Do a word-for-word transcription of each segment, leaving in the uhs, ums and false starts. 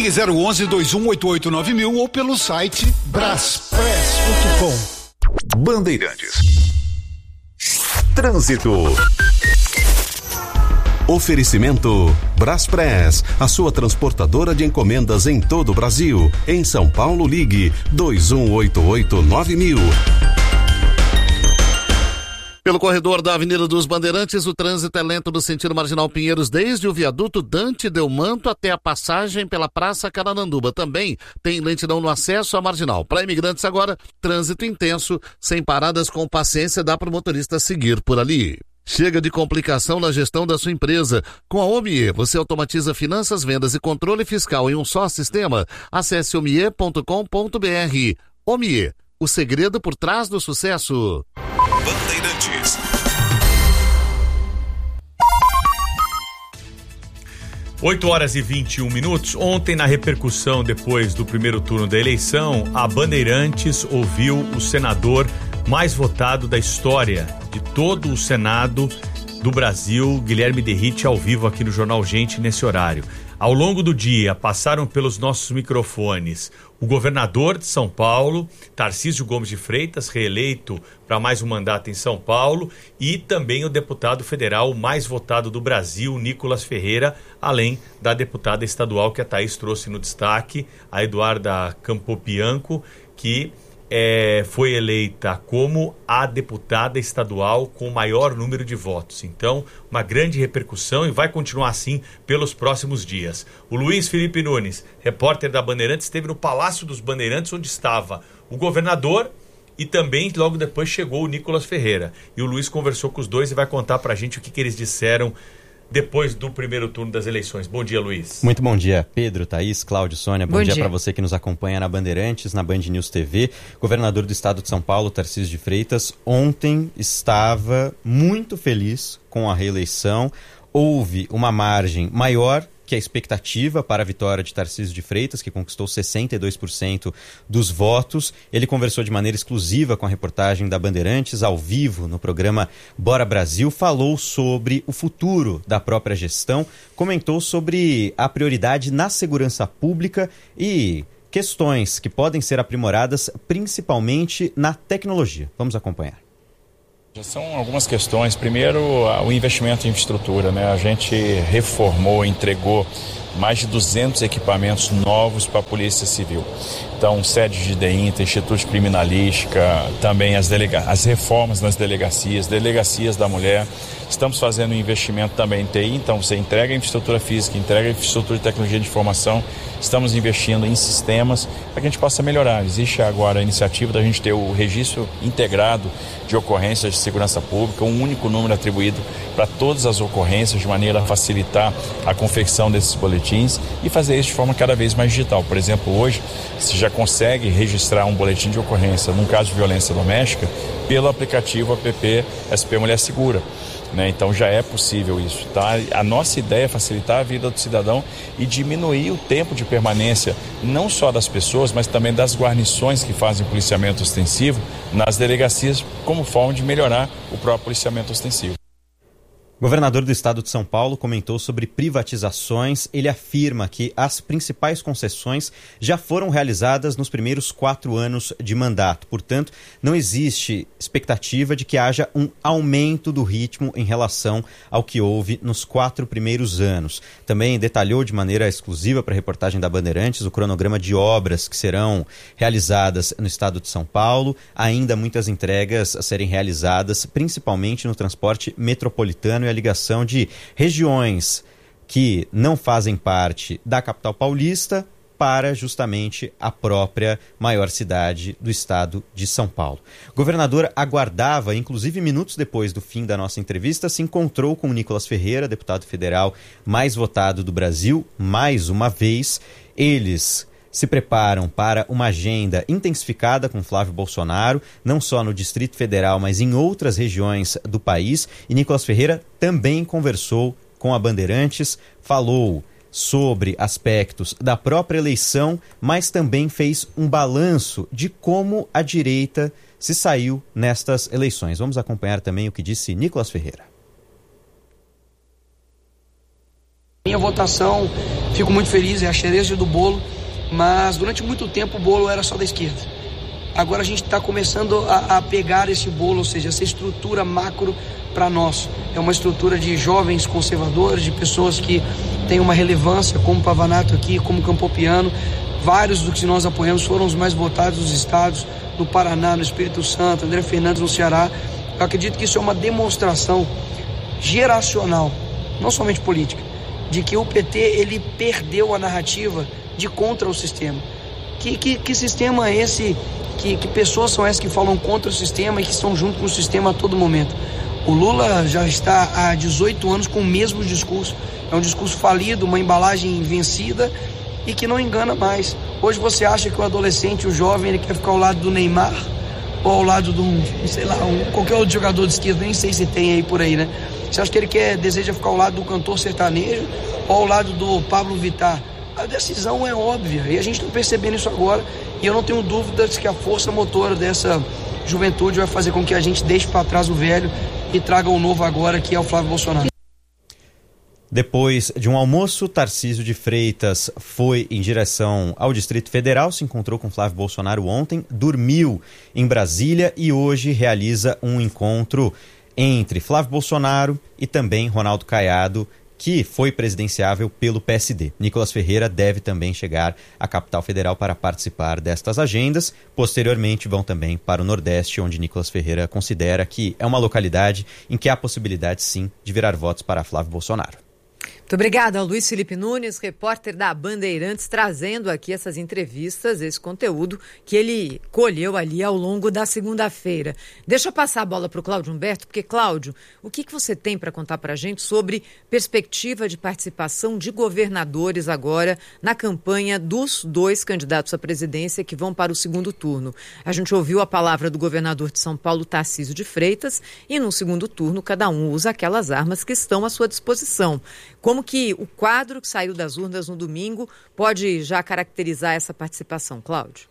Ligue zero onze, dois um oito oito, nove mil ou pelo site braspress ponto com. Bandeirantes. Trânsito. Oferecimento Braspress, a sua transportadora de encomendas em todo o Brasil. Em São Paulo, ligue dois um oito oito, nove mil. Pelo corredor da Avenida dos Bandeirantes, o trânsito é lento no sentido Marginal Pinheiros, desde o viaduto Dante Delmanto até a passagem pela Praça Carananduba. Também tem lentidão no acesso à Marginal. Para imigrantes agora, trânsito intenso, sem paradas, com paciência, dá para o motorista seguir por ali. Chega de complicação na gestão da sua empresa. Com a Omie, você automatiza finanças, vendas e controle fiscal em um só sistema. Acesse omie ponto com ponto br. Omie, o segredo por trás do sucesso. Bandeirantes. oito horas e vinte e um minutos. Ontem, na repercussão depois do primeiro turno da eleição, a Bandeirantes ouviu o senador mais votado da história de todo o Senado do Brasil, Guilherme Derrite, ao vivo aqui no Jornal Gente nesse horário. Ao longo do dia, passaram pelos nossos microfones o governador de São Paulo, Tarcísio Gomes de Freitas, reeleito para mais um mandato em São Paulo, e também o deputado federal mais votado do Brasil, Nicolas Ferreira, além da deputada estadual que a Thaís trouxe no destaque, a Eduarda Campopianco, que É, foi eleita como a deputada estadual com o maior número de votos. Então, uma grande repercussão, e vai continuar assim pelos próximos dias. O Luiz Felipe Nunes, repórter da Bandeirantes, esteve no Palácio dos Bandeirantes, onde estava o governador e também logo depois chegou o Nicolas Ferreira. E o Luiz conversou com os dois e vai contar pra gente o que, que eles disseram depois do primeiro turno das eleições. Bom dia, Luiz. Muito bom dia, Pedro, Thaís, Cláudio, Sônia. Bom, bom dia, dia. para você que nos acompanha na Bandeirantes, na Band News T V. Governador do estado de São Paulo, Tarcísio de Freitas, ontem estava muito feliz com a reeleição. Houve uma margem maior que a expectativa para a vitória de Tarcísio de Freitas, que conquistou sessenta e dois por cento dos votos. Ele conversou de maneira exclusiva com a reportagem da Bandeirantes, ao vivo, no programa Bora Brasil, falou sobre o futuro da própria gestão, comentou sobre a prioridade na segurança pública e questões que podem ser aprimoradas, principalmente na tecnologia. Vamos acompanhar. São algumas questões. Primeiro, o investimento em infraestrutura, né? A gente reformou, entregou mais de duzentos equipamentos novos para a Polícia Civil. Então, sede de DEINTA, Instituto de Criminalística, também as, delega- as reformas nas delegacias, delegacias da mulher. Estamos fazendo um investimento também em T I, então você entrega a infraestrutura física, entrega a infraestrutura de tecnologia de informação. Estamos investindo em sistemas para que a gente possa melhorar. Existe agora a iniciativa da gente ter o registro integrado de ocorrências de segurança pública, um único número atribuído para todas as ocorrências, de maneira a facilitar a confecção desses boletins e fazer isso de forma cada vez mais digital. Por exemplo, hoje você já consegue registrar um boletim de ocorrência num caso de violência doméstica pelo aplicativo app S P Mulher Segura. Né? Então já é possível isso, tá? A nossa ideia é facilitar a vida do cidadão e diminuir o tempo de permanência, não só das pessoas, mas também das guarnições que fazem policiamento ostensivo nas delegacias, como forma de melhorar o próprio policiamento ostensivo. O governador do estado de São Paulo comentou sobre privatizações. Ele afirma que as principais concessões já foram realizadas nos primeiros quatro anos de mandato. Portanto, não existe expectativa de que haja um aumento do ritmo em relação ao que houve nos quatro primeiros anos. Também detalhou de maneira exclusiva para a reportagem da Bandeirantes o cronograma de obras que serão realizadas no estado de São Paulo. Ainda muitas entregas a serem realizadas, principalmente no transporte metropolitano e a ligação de regiões que não fazem parte da capital paulista para justamente a própria maior cidade do estado de São Paulo. O governador aguardava, inclusive minutos depois do fim da nossa entrevista, se encontrou com o Nicolas Ferreira, deputado federal mais votado do Brasil, mais uma vez. Eles se preparam para uma agenda intensificada com Flávio Bolsonaro, não só no Distrito Federal, mas em outras regiões do país. E Nicolas Ferreira também conversou com a Bandeirantes, falou sobre aspectos da própria eleição, mas também fez um balanço de como a direita se saiu nestas eleições. Vamos acompanhar também o que disse Nicolas Ferreira. Minha votação, fico muito feliz, é a cereja do bolo, mas durante muito tempo o bolo era só da esquerda. Agora a gente está começando a, a pegar esse bolo, ou seja, essa estrutura macro para nós. É uma estrutura de jovens conservadores, de pessoas que têm uma relevância, como Pavanato aqui, como Campopiano. Vários dos que nós apoiamos foram os mais votados dos estados, no Paraná, no Espírito Santo, André Fernandes no Ceará. Eu acredito que isso é uma demonstração geracional, não somente política, de que o P T ele perdeu a narrativa de contra o sistema. Que, que, que sistema é esse, que, que pessoas são essas que falam contra o sistema e que estão junto com o sistema a todo momento? O Lula já está há dezoito anos com o mesmo discurso, é um discurso falido, uma embalagem vencida e que não engana mais. Hoje você acha que o adolescente, o jovem, ele quer ficar ao lado do Neymar ou ao lado de um, sei lá, um, qualquer outro jogador de esquerda, nem sei se tem aí por aí, né? Você acha que ele quer, deseja ficar ao lado do cantor sertanejo ou ao lado do Pablo Vittar? A decisão é óbvia e a gente está percebendo isso agora e eu não tenho dúvidas que a força motora dessa juventude vai fazer com que a gente deixe para trás o velho e traga o novo agora, que é o Flávio Bolsonaro. Depois de um almoço, Tarcísio de Freitas foi em direção ao Distrito Federal, se encontrou com Flávio Bolsonaro ontem, dormiu em Brasília e hoje realiza um encontro entre Flávio Bolsonaro e também Ronaldo Caiado, que foi presidenciável pelo P S D. Nicolas Ferreira deve também chegar à capital federal para participar destas agendas. Posteriormente vão também para o Nordeste, onde Nicolas Ferreira considera que é uma localidade em que há possibilidade sim de virar votos para Flávio Bolsonaro. Muito obrigada ao Luiz Felipe Nunes, repórter da Bandeirantes, trazendo aqui essas entrevistas, esse conteúdo que ele colheu ali ao longo da segunda-feira. Deixa eu passar a bola para o Cláudio Humberto, porque, Cláudio, o que, que você tem para contar para a gente sobre perspectiva de participação de governadores agora na campanha dos dois candidatos à presidência que vão para o segundo turno? A gente ouviu a palavra do governador de São Paulo, Tarcísio de Freitas, e no segundo turno cada um usa aquelas armas que estão à sua disposição. Como que o quadro que saiu das urnas no domingo pode já caracterizar essa participação, Cláudio?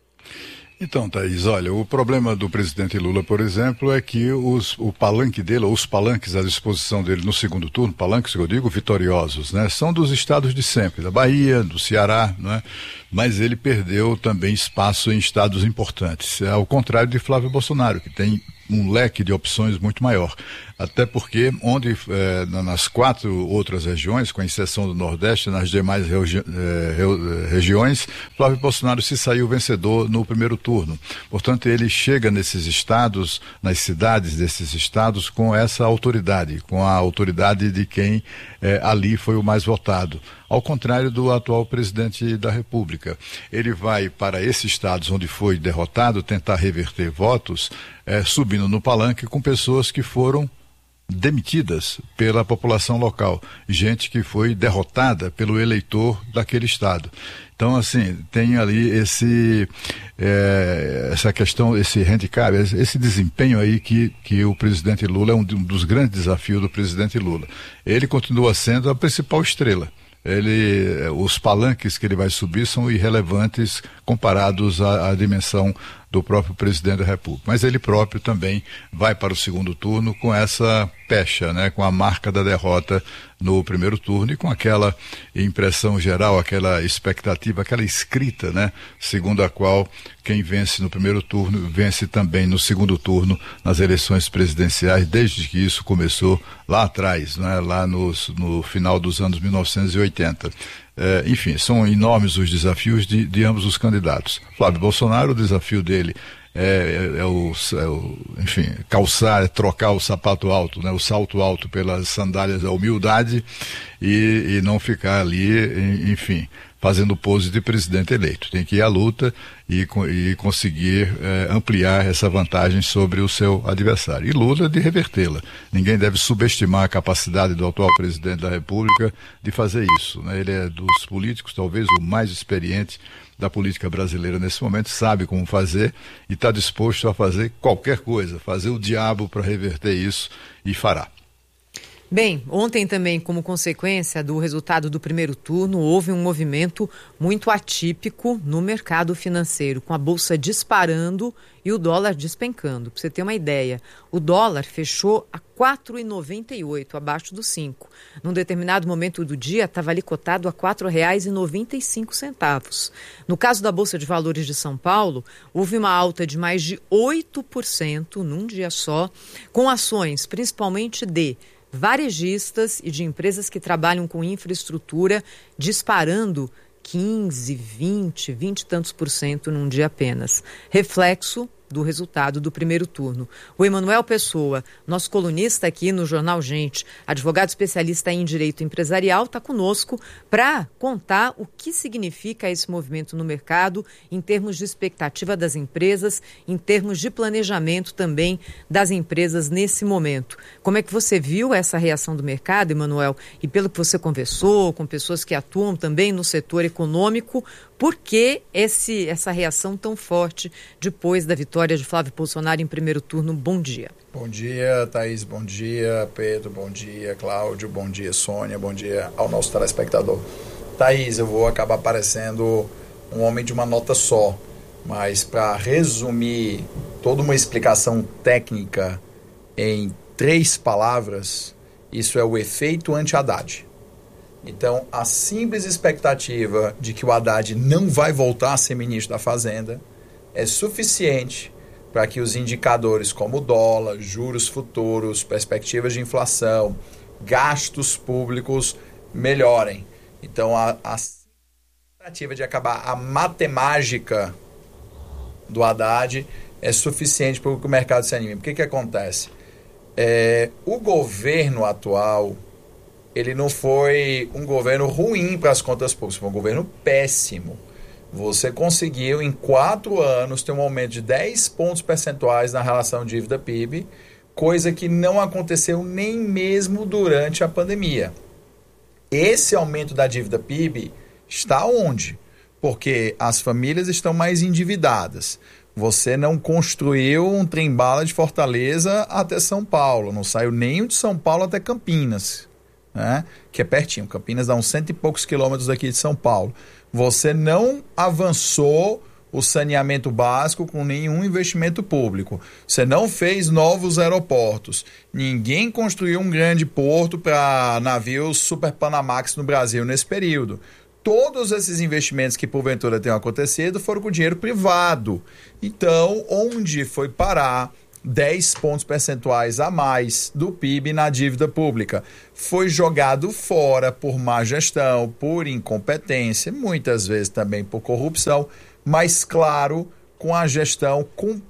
Então, Thaís, olha, o problema do presidente Lula, por exemplo, é que os, o palanque dele, ou os palanques à disposição dele no segundo turno, palanques que eu digo vitoriosos, né, são dos estados de sempre, da Bahia, do Ceará, né, mas ele perdeu também espaço em estados importantes, ao contrário de Flávio Bolsonaro, que tem um leque de opções muito maior. Até porque, onde eh, nas quatro outras regiões, com exceção do Nordeste, nas demais regi eh, regiões, Flávio Bolsonaro se saiu vencedor no primeiro turno. Portanto, ele chega nesses estados, nas cidades desses estados, com essa autoridade, com a autoridade de quem eh, ali foi o mais votado. Ao contrário do atual presidente da República. Ele vai para esses estados onde foi derrotado, tentar reverter votos, eh, subindo no palanque com pessoas que foram demitidas pela população local, gente que foi derrotada pelo eleitor daquele estado. Então, assim, tem ali esse, é, essa questão, esse handicap, esse desempenho aí que, que o presidente Lula, é um dos grandes desafios do presidente Lula. Ele continua sendo a principal estrela. Ele, os palanques que ele vai subir são irrelevantes comparados à, à dimensão do próprio presidente da República. Mas ele próprio também vai para o segundo turno com essa pecha, né, com a marca da derrota no primeiro turno e com aquela impressão geral, aquela expectativa, aquela escrita, né, segundo a qual quem vence no primeiro turno vence também no segundo turno nas eleições presidenciais, desde que isso começou lá atrás, né, lá nos, no final dos anos mil novecentos e oitenta. É, enfim, são enormes os desafios de, de ambos os candidatos. Flávio Bolsonaro, o desafio dele é, é, é, o, é o, enfim, calçar, é trocar o sapato alto, né, o salto alto pelas sandálias da humildade e, e não ficar ali, enfim, fazendo pose de presidente eleito. Tem que ir à luta e, e conseguir é, ampliar essa vantagem sobre o seu adversário. E Lula de revertê-la. Ninguém deve subestimar a capacidade do atual presidente da República de fazer isso, né? Ele é dos políticos talvez o mais experiente da política brasileira nesse momento, sabe como fazer e está disposto a fazer qualquer coisa, fazer o diabo para reverter isso e fará. Bem, ontem também, como consequência do resultado do primeiro turno, houve um movimento muito atípico no mercado financeiro, com a bolsa disparando e o dólar despencando. Para você ter uma ideia, o dólar fechou a quatro reais e noventa e oito centavos, abaixo dos cinco. Num determinado momento do dia, estava ali cotado a quatro reais e noventa e cinco centavos. No caso da Bolsa de Valores de São Paulo, houve uma alta de mais de oito por cento num dia só, com ações principalmente de varejistas e de empresas que trabalham com infraestrutura disparando quinze, vinte, vinte e tantos por cento num dia apenas. Reflexo do resultado do primeiro turno. O Emanuel Pessoa, nosso colunista aqui no Jornal Gente, advogado especialista em direito empresarial, está conosco para contar o que significa esse movimento no mercado em termos de expectativa das empresas, em termos de planejamento também das empresas nesse momento. Como é que você viu essa reação do mercado, Emanuel? E pelo que você conversou com pessoas que atuam também no setor econômico, por que esse, essa reação tão forte depois da vitória de Flávio Bolsonaro em primeiro turno? Bom dia. Bom dia, Thaís. Bom dia, Pedro. Bom dia, Cláudio. Bom dia, Sônia. Bom dia ao nosso telespectador. Thaís, eu vou acabar parecendo um homem de uma nota só, mas para resumir toda uma explicação técnica em três palavras, isso é o efeito anti-Haddad. Então, a simples expectativa de que o Haddad não vai voltar a ser ministro da Fazenda é suficiente para que os indicadores como dólar, juros futuros, perspectivas de inflação, gastos públicos melhorem. Então, a, a expectativa de acabar a matemática do Haddad é suficiente para que o mercado se anime. Por que que acontece? É, o governo atual, ele não foi um governo ruim para as contas públicas, foi um governo péssimo. Você conseguiu, em quatro anos, ter um aumento de dez pontos percentuais na relação dívida-P I B, coisa que não aconteceu nem mesmo durante a pandemia. Esse aumento da dívida-P I B está onde? Porque as famílias estão mais endividadas. Você não construiu um trem-bala de Fortaleza até São Paulo, não saiu nem de São Paulo até Campinas, né? Que é pertinho. Campinas dá uns cento e poucos quilômetros daqui de São Paulo. Você não avançou o saneamento básico com nenhum investimento público. Você não fez novos aeroportos. Ninguém construiu um grande porto para navios Super Panamax no Brasil nesse período. Todos esses investimentos que porventura tenham acontecido foram com dinheiro privado. Então, onde foi parar dez pontos percentuais a mais do P I B na dívida pública? Foi jogado fora por má gestão, por incompetência, muitas vezes também por corrupção, mas, claro, com a gestão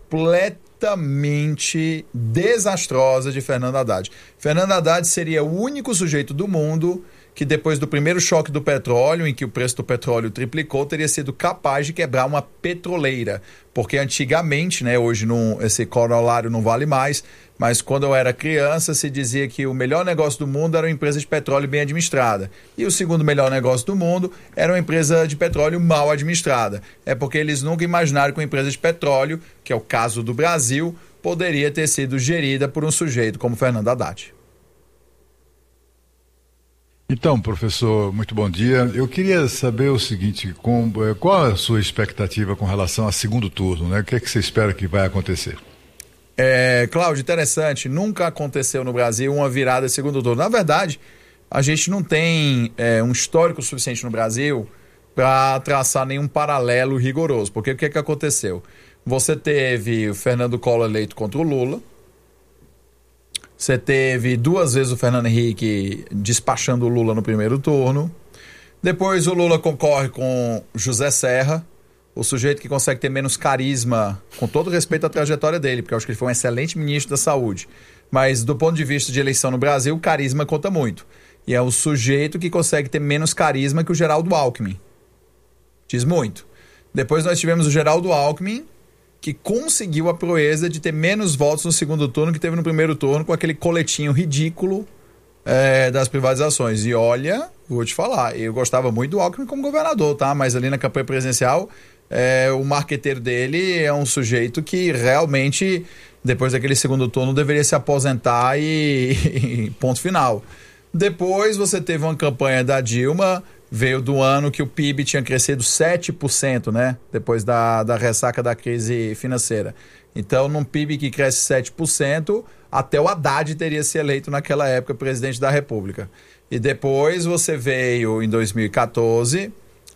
completamente desastrosa de Fernando Haddad. Fernando Haddad seria o único sujeito do mundo que, depois do primeiro choque do petróleo, em que o preço do petróleo triplicou, teria sido capaz de quebrar uma petroleira. Porque antigamente, né, hoje não, esse corolário não vale mais, mas quando eu era criança se dizia que o melhor negócio do mundo era uma empresa de petróleo bem administrada. E o segundo melhor negócio do mundo era uma empresa de petróleo mal administrada. É porque eles nunca imaginaram que uma empresa de petróleo, que é o caso do Brasil, poderia ter sido gerida por um sujeito como Fernando Haddad. Então, professor, muito bom dia. Eu queria saber o seguinte, com, qual a sua expectativa com relação ao segundo turno, né? O que é que você espera que vai acontecer? É, Cláudio, interessante, nunca aconteceu no Brasil uma virada de segundo turno. Na verdade, a gente não tem é, um histórico suficiente no Brasil para traçar nenhum paralelo rigoroso, porque o que é que aconteceu? Você teve o Fernando Collor eleito contra o Lula, você teve duas vezes o Fernando Henrique despachando o Lula no primeiro turno. Depois o Lula concorre com José Serra, o sujeito que consegue ter menos carisma, com todo respeito à trajetória dele, porque eu acho que ele foi um excelente ministro da Saúde. Mas do ponto de vista de eleição no Brasil, o carisma conta muito. E é o sujeito que consegue ter menos carisma que o Geraldo Alckmin. Diz muito. Depois nós tivemos o Geraldo Alckmin, que conseguiu a proeza de ter menos votos no segundo turno que teve no primeiro turno, com aquele coletinho ridículo é, das privatizações. E olha, vou te falar, eu gostava muito do Alckmin como governador, tá? Mas ali na campanha presidencial é, o marqueteiro dele é um sujeito que realmente, depois daquele segundo turno, deveria se aposentar e, e ponto final. Depois você teve uma campanha da Dilma, veio do ano que o P I B tinha crescido sete por cento, né? Depois da, da ressaca da crise financeira. Então, num P I B que cresce sete por cento, até o Haddad teria se eleito naquela época presidente da República. E depois você veio em dois mil e quatorze,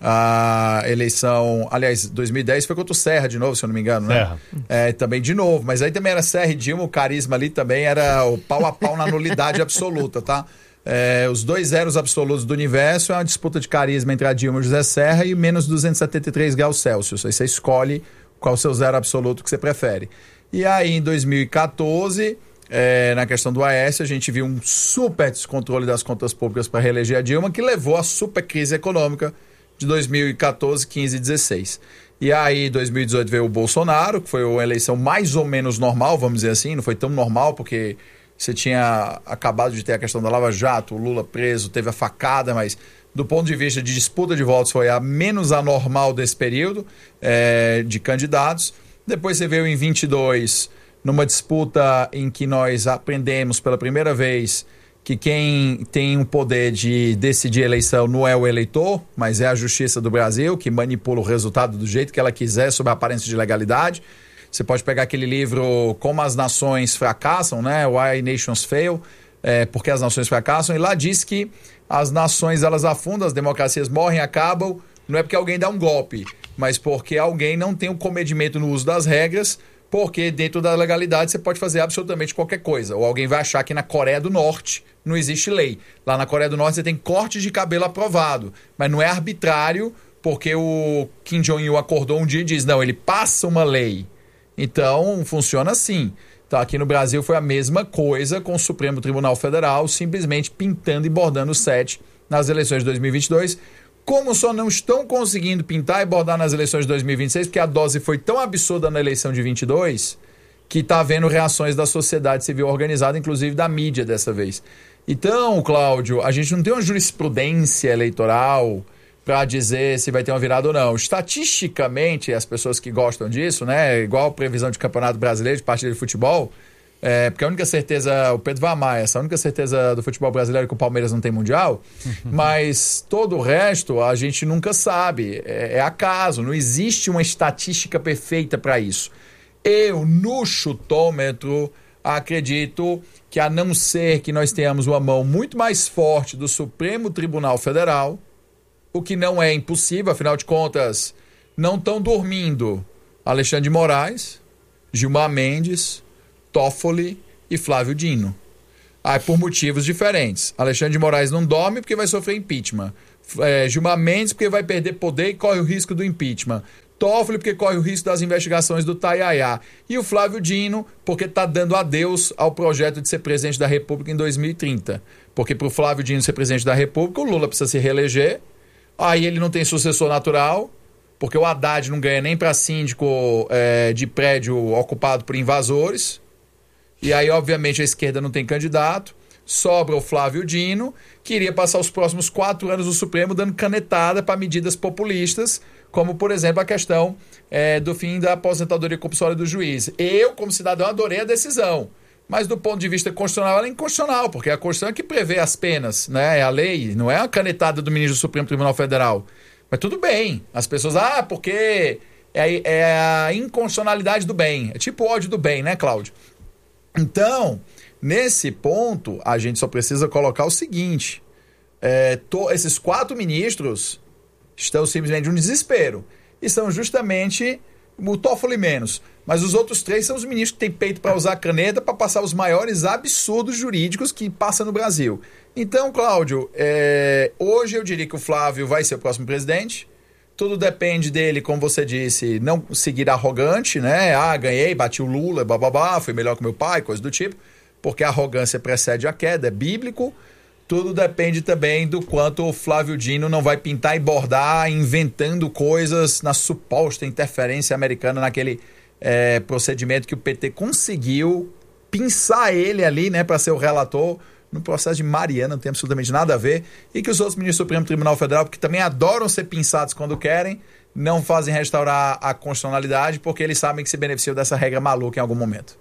a eleição, aliás, dois mil e dez foi contra o Serra de novo, se eu não me engano, né? Serra. É, também de novo, mas aí também era Serra e Dilma, o carisma ali também era o pau a pau na nulidade absoluta, tá? É, os dois zeros absolutos do universo é uma disputa de carisma entre a Dilma e o José Serra e menos duzentos e setenta e três graus Celsius. Aí você escolhe qual o seu zero absoluto que você prefere. E aí em dois mil e quatorze, é, na questão do Aécio, a gente viu um super descontrole das contas públicas para reeleger a Dilma, que levou à super crise econômica de dois mil e quatorze, quinze e dezesseis. E aí em dois mil e dezoito veio o Bolsonaro, que foi uma eleição mais ou menos normal, vamos dizer assim, não foi tão normal porque você tinha acabado de ter a questão da Lava Jato, o Lula preso, teve a facada, mas do ponto de vista de disputa de votos foi a menos anormal desse período é, de candidatos. Depois você veio em vinte e dois, numa disputa em que nós aprendemos pela primeira vez que quem tem o poder de decidir a eleição não é o eleitor, mas é a Justiça do Brasil, que manipula o resultado do jeito que ela quiser sob a aparência de legalidade. Você pode pegar aquele livro Como as Nações Fracassam, né? Why Nations Fail, é, porque as nações fracassam, e lá diz que as nações elas afundam, as democracias morrem, acabam, não é porque alguém dá um golpe, mas porque alguém não tem o comedimento no uso das regras, porque dentro da legalidade você pode fazer absolutamente qualquer coisa. Ou alguém vai achar que na Coreia do Norte não existe lei. Lá na Coreia do Norte você tem corte de cabelo aprovado, mas não é arbitrário, porque o Kim Jong-il acordou um dia e diz, não, ele passa uma lei. Então, funciona assim. Então, aqui no Brasil foi a mesma coisa com o Supremo Tribunal Federal simplesmente pintando e bordando o sete nas eleições de dois mil e vinte e dois. Como só não estão conseguindo pintar e bordar nas eleições de dois mil e vinte e seis, porque a dose foi tão absurda na eleição de vinte e dois que está havendo reações da sociedade civil organizada, inclusive da mídia dessa vez. Então, Cláudio, a gente não tem uma jurisprudência eleitoral para dizer se vai ter uma virada ou não. Estatisticamente, as pessoas que gostam disso, né, igual previsão de campeonato brasileiro, de partida de futebol, é, porque a única certeza, o Pedro vai amar essa, a única certeza do futebol brasileiro é que o Palmeiras não tem mundial, mas todo o resto a gente nunca sabe, é, é acaso, não existe uma estatística perfeita para isso. Eu, no chutômetro, acredito que a não ser que nós tenhamos uma mão muito mais forte do Supremo Tribunal Federal, o que não é impossível, afinal de contas, não estão dormindo Alexandre de Moraes, Gilmar Mendes, Toffoli e Flávio Dino. Aí, por motivos diferentes. Alexandre de Moraes não dorme porque vai sofrer impeachment. É, Gilmar Mendes porque vai perder poder e corre o risco do impeachment. Toffoli porque corre o risco das investigações do Taiaiá. E o Flávio Dino porque está dando adeus ao projeto de ser presidente da República em dois mil e trinta. Porque para o Flávio Dino ser presidente da República, o Lula precisa se reeleger. Aí ele não tem sucessor natural, porque o Haddad não ganha nem para síndico é, de prédio ocupado por invasores. E aí, obviamente, a esquerda não tem candidato. Sobra o Flávio Dino, que iria passar os próximos quatro anos no Supremo dando canetada para medidas populistas, como, por exemplo, a questão é, do fim da aposentadoria compulsória do juiz. Eu, como cidadão, adorei a decisão. Mas do ponto de vista constitucional, ela é inconstitucional, porque a Constituição é que prevê as penas, né? É a lei, não é a canetada do ministro do Supremo Tribunal Federal. Mas tudo bem. As pessoas, ah, porque é, é a inconstitucionalidade do bem. É tipo ódio do bem, né, Cláudio? Então, nesse ponto, a gente só precisa colocar o seguinte. É, to, esses quatro ministros estão simplesmente um desespero. E são justamente o Toffoli menos. Mas os outros três são os ministros que têm peito para usar caneta para passar os maiores absurdos jurídicos que passa no Brasil. Então, Cláudio, é, hoje eu diria que o Flávio vai ser o próximo presidente. Tudo depende dele, como você disse, não seguir arrogante, né? Ah, ganhei, bati o Lula, bababá, fui melhor que meu pai, coisa do tipo. Porque a arrogância precede a queda, é bíblico. Tudo depende também do quanto o Flávio Dino não vai pintar e bordar, inventando coisas na suposta interferência americana naquele é, procedimento que o P T conseguiu pinçar ele ali, né, para ser o relator no processo de Mariana, não tem absolutamente nada a ver, e que os outros ministros do Supremo Tribunal Federal, que também adoram ser pinçados quando querem, não fazem restaurar a constitucionalidade porque eles sabem que se beneficiam dessa regra maluca em algum momento.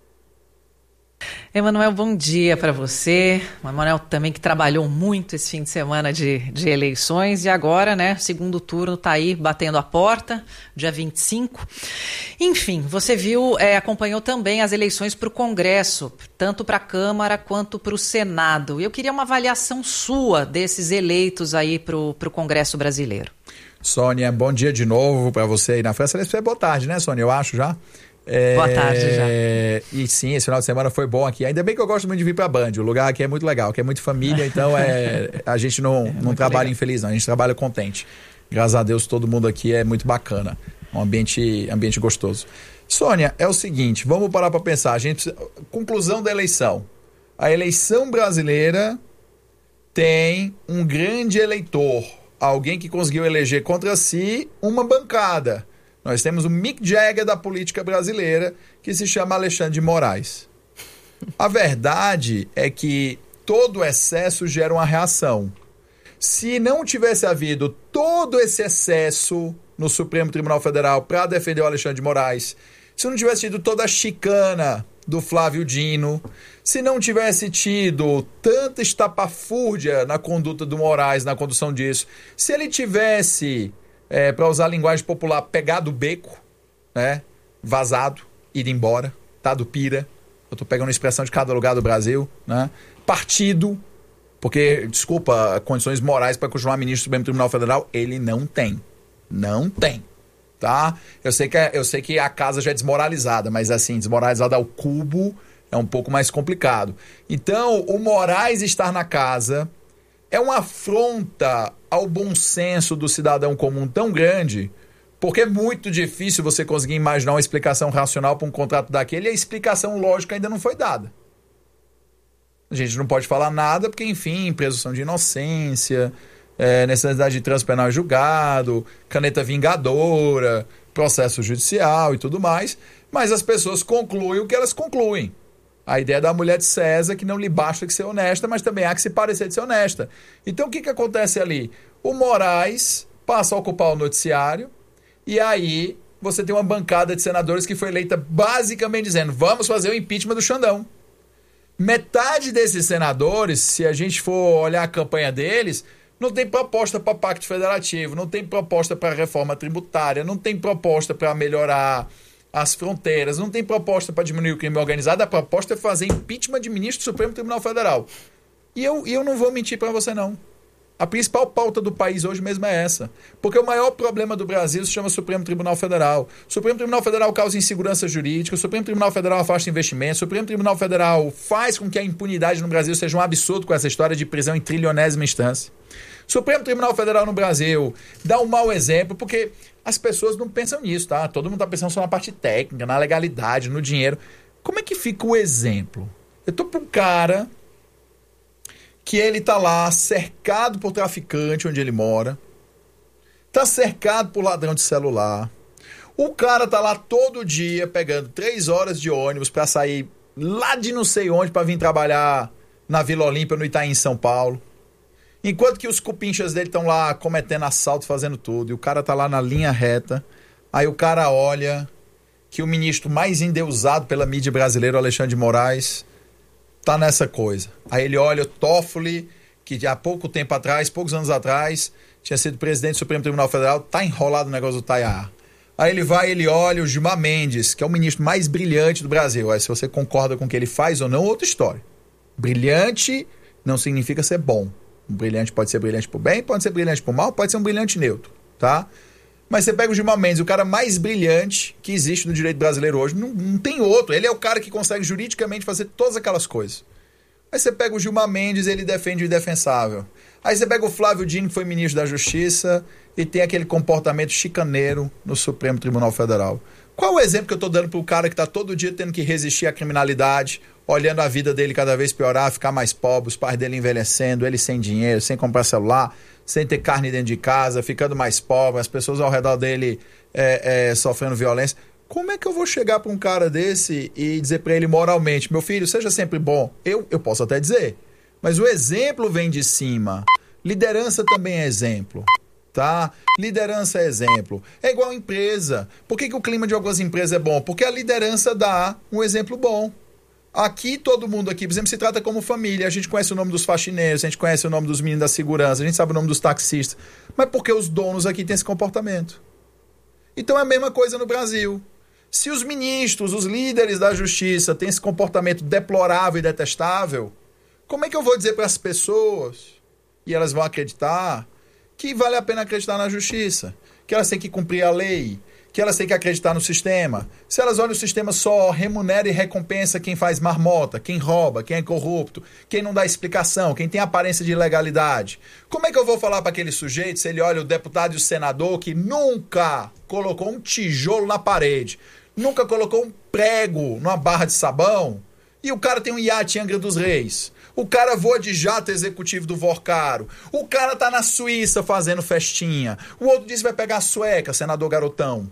Emanuel, bom dia para você. O Emanuel também que trabalhou muito esse fim de semana de, de eleições e agora, né, segundo turno está aí batendo a porta, dia vinte e cinco. Enfim, você viu, é, acompanhou também as eleições para o Congresso, tanto para a Câmara quanto para o Senado. Eu queria uma avaliação sua desses eleitos aí para o Congresso brasileiro. Sônia, bom dia de novo para você aí na França. É boa tarde, né, Sônia? Eu acho já. É, Boa tarde já. E sim, esse final de semana foi bom aqui. Ainda bem que eu gosto muito de vir pra Band. O lugar aqui é muito legal, aqui é muito família, então é, a gente não, é não trabalha legal. Infeliz, não. A gente trabalha contente. Graças a Deus, todo mundo aqui é muito bacana. Um ambiente, ambiente gostoso. Sônia, é o seguinte, vamos parar pra pensar. A gente precisa... Conclusão da eleição. A eleição brasileira tem um grande eleitor. Alguém que conseguiu eleger contra si uma bancada. Nós temos o Mick Jagger da política brasileira, que se chama Alexandre de Moraes. A verdade é que todo excesso gera uma reação. Se não tivesse havido todo esse excesso no Supremo Tribunal Federal para defender o Alexandre de Moraes, se não tivesse tido toda a chicana do Flávio Dino, se não tivesse tido tanta estapafúrdia na conduta do Moraes, na condução disso, se ele tivesse... É, para usar a linguagem popular, pegado o beco, né? Vazado, ido embora, tá do pira. Eu tô pegando a expressão de cada lugar do Brasil, né? Partido, porque, desculpa, condições morais para continuar ministro do Supremo Tribunal Federal, ele não tem. Não tem, tá? Eu sei que, eu sei que a casa já é desmoralizada, mas assim, desmoralizada ao cubo é um pouco mais complicado. Então, o Moraes estar na casa é uma afronta ao bom senso do cidadão comum tão grande, porque é muito difícil você conseguir imaginar uma explicação racional para um contrato daquele e a explicação lógica ainda não foi dada. A gente não pode falar nada porque, enfim, presunção de inocência, é, necessidade de trânsito penal julgado, caneta vingadora, processo judicial e tudo mais, mas as pessoas concluem o que elas concluem. A ideia da mulher de César, que não lhe basta que ser honesta, mas também há que se parecer de ser honesta. Então, o que, que acontece ali? O Moraes passa a ocupar o noticiário e aí você tem uma bancada de senadores que foi eleita basicamente dizendo vamos fazer o impeachment do Xandão. Metade desses senadores, se a gente for olhar a campanha deles, não tem proposta para pacto federativo, não tem proposta para reforma tributária, não tem proposta para melhorar as fronteiras, não tem proposta para diminuir o crime organizado, a proposta é fazer impeachment de ministro do Supremo Tribunal Federal. E eu, e eu não vou mentir para você, não. A principal pauta do país hoje mesmo é essa. Porque o maior problema do Brasil se chama Supremo Tribunal Federal. O Supremo Tribunal Federal causa insegurança jurídica, o Supremo Tribunal Federal afasta investimentos, o Supremo Tribunal Federal faz com que a impunidade no Brasil seja um absurdo com essa história de prisão em trilionésima instância. O Supremo Tribunal Federal no Brasil dá um mau exemplo, porque as pessoas não pensam nisso, tá? Todo mundo está pensando só na parte técnica, na legalidade, no dinheiro. Como é que fica o exemplo? Eu tô para um cara que ele tá lá cercado por traficante onde ele mora, tá cercado por ladrão de celular, o cara tá lá todo dia pegando três horas de ônibus para sair lá de não sei onde para vir trabalhar na Vila Olímpia, no Itaim, em São Paulo. Enquanto que os cupinchas dele estão lá cometendo assalto, fazendo tudo, e o cara tá lá na linha reta, aí o cara olha que o ministro mais endeusado pela mídia brasileira, o Alexandre de Moraes, tá nessa coisa. Aí ele olha o Toffoli, que há pouco tempo atrás, poucos anos atrás, tinha sido presidente do Supremo Tribunal Federal, tá enrolado no negócio do Taiá. Aí ele vai, ele olha o Gilmar Mendes, que é o ministro mais brilhante do Brasil. Aí se você concorda com o que ele faz ou não, outra história. Brilhante não significa ser bom. Um brilhante pode ser brilhante por bem, pode ser brilhante por mal, pode ser um brilhante neutro, tá? Mas você pega o Gilmar Mendes, o cara mais brilhante que existe no direito brasileiro hoje, não, não tem outro. Ele é o cara que consegue juridicamente fazer todas aquelas coisas. Aí você pega o Gilmar Mendes, ele defende o indefensável. Aí você pega o Flávio Dino, que foi ministro da Justiça, e tem aquele comportamento chicaneiro no Supremo Tribunal Federal. Qual o exemplo que eu estou dando para o cara que está todo dia tendo que resistir à criminalidade, olhando a vida dele cada vez piorar, ficar mais pobre, os pais dele envelhecendo, ele sem dinheiro, sem comprar celular, sem ter carne dentro de casa, ficando mais pobre, as pessoas ao redor dele é, é, sofrendo violência. Como é que eu vou chegar para um cara desse e dizer para ele moralmente, meu filho, seja sempre bom? Eu, eu posso até dizer, mas o exemplo vem de cima. Liderança também é exemplo, tá? Liderança é exemplo. É igual empresa. Por que que o clima de algumas empresas é bom? Porque a liderança dá um exemplo bom. Aqui, todo mundo aqui, por exemplo, se trata como família. A gente conhece o nome dos faxineiros, a gente conhece o nome dos meninos da segurança, a gente sabe o nome dos taxistas. Mas porque os donos aqui têm esse comportamento. Então é a mesma coisa no Brasil. Se os ministros, os líderes da justiça têm esse comportamento deplorável e detestável, como é que eu vou dizer para as pessoas, e elas vão acreditar, que vale a pena acreditar na justiça, que elas têm que cumprir a lei, que elas têm que acreditar no sistema? Se elas olham o sistema só remunera e recompensa quem faz marmota, quem rouba, quem é corrupto, quem não dá explicação, quem tem aparência de ilegalidade, como é que eu vou falar para aquele sujeito se ele olha o deputado e o senador que nunca colocou um tijolo na parede, nunca colocou um prego numa barra de sabão, e o cara tem um iate em Angra dos Reis, o cara voa de jato executivo do Vorcaro, o cara tá na Suíça fazendo festinha, o outro disse que vai pegar a sueca, senador garotão,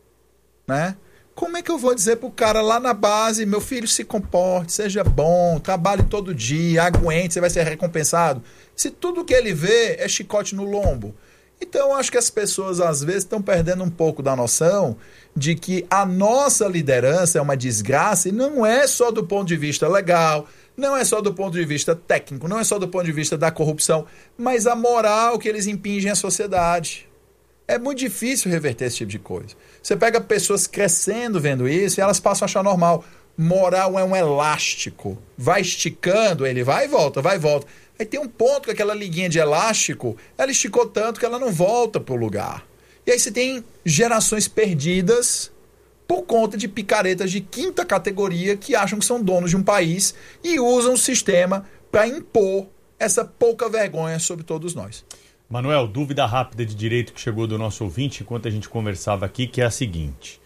né? Como é que eu vou dizer pro cara lá na base, meu filho, se comporte, seja bom, trabalhe todo dia, aguente, você vai ser recompensado, se tudo que ele vê é chicote no lombo? Então eu acho que as pessoas às vezes estão perdendo um pouco da noção de que a nossa liderança é uma desgraça, e não é só do ponto de vista legal, não é só do ponto de vista técnico, não é só do ponto de vista da corrupção, mas a moral que eles impingem à sociedade. É muito difícil reverter esse tipo de coisa. Você pega pessoas crescendo vendo isso e elas passam a achar normal. Moral é um elástico. Vai esticando, ele vai e volta, vai e volta. Aí tem um ponto que aquela liguinha de elástico, ela esticou tanto que ela não volta para o lugar. E aí você tem gerações perdidas por conta de picaretas de quinta categoria que acham que são donos de um país e usam o sistema para impor essa pouca vergonha sobre todos nós. Manuel, dúvida rápida de direito que chegou do nosso ouvinte enquanto a gente conversava aqui, que é a seguinte: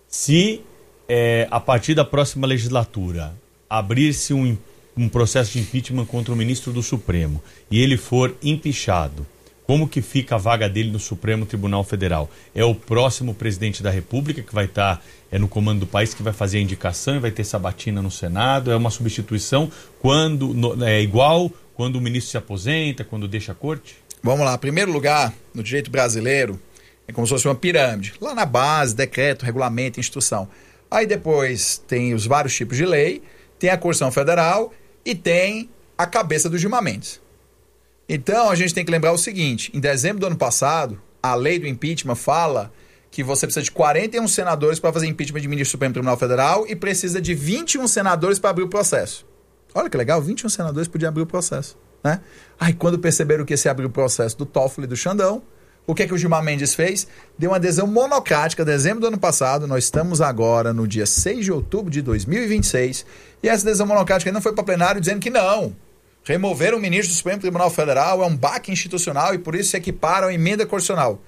se é, a partir da próxima legislatura abrir-se um, um processo de impeachment contra o ministro do Supremo e ele for empichado, como que fica a vaga dele no Supremo Tribunal Federal? É o próximo presidente da República que vai estar é, no comando do país, que vai fazer a indicação e vai ter sabatina no Senado? É uma substituição quando no, é igual quando o ministro se aposenta, quando deixa a corte? Vamos lá, em primeiro lugar, no direito brasileiro, é como se fosse uma pirâmide. Lá na base, decreto, regulamento, instrução. Aí depois tem os vários tipos de lei, tem a Constituição Federal e tem a cabeça do Gilmar Mendes. Então a gente tem que lembrar o seguinte: em dezembro do ano passado, a lei do impeachment fala que você precisa de quarenta e um senadores para fazer impeachment de ministro do Supremo Tribunal Federal e precisa de vinte e um senadores para abrir o processo. Olha que legal, vinte e um senadores podiam abrir o processo. Né? Aí quando perceberam que esse abriu o processo do Toffoli e do Xandão, o que é que o Gilmar Mendes fez? Deu uma adesão monocrática, dezembro do ano passado. Nós estamos agora no dia seis de outubro de dois mil e vinte e seis, e essa adesão monocrática não foi para plenário dizendo que não, remover o ministro do Supremo Tribunal Federal é um baque institucional e por isso se equipara a emenda constitucional.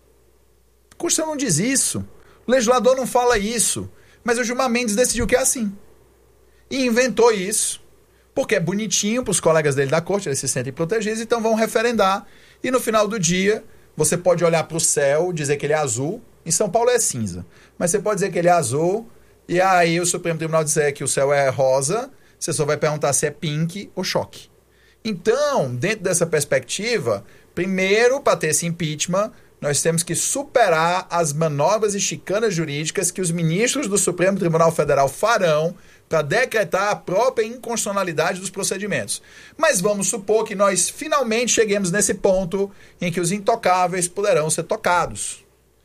A Constituição não diz isso, o legislador não fala isso, mas o Gilmar Mendes decidiu que é assim e inventou isso porque é bonitinho para os colegas dele da corte, eles se sentem protegidos, então vão referendar. E no final do dia, você pode olhar para o céu, dizer que ele é azul. Em São Paulo é cinza. Mas você pode dizer que ele é azul, e aí o Supremo Tribunal dizer que o céu é rosa, você só vai perguntar se é pink ou choque. Então, dentro dessa perspectiva, primeiro, para ter esse impeachment, nós temos que superar as manobras e chicanas jurídicas que os ministros do Supremo Tribunal Federal farão para decretar a própria inconstitucionalidade dos procedimentos. Mas vamos supor que nós finalmente cheguemos nesse ponto em que os intocáveis poderão ser tocados.